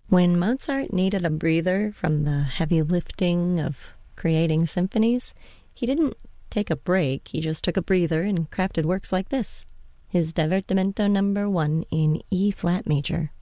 When Mozart needed a breather from the heavy lifting of creating symphonies, he didn't take a break, he just took a breather and crafted works like this. His Divertimento No. 1 in E-flat major.